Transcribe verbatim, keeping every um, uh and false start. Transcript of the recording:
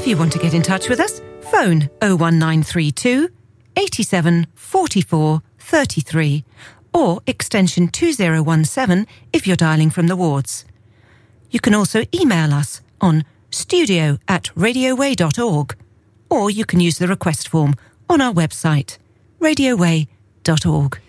you want to get in touch with us, phone oh one nine three two, eight seven four four three three or extension two oh one seven if you're dialling from the wards. You can also email us on studio at radioway dot org, or you can use the request form on our website, radioway dot org.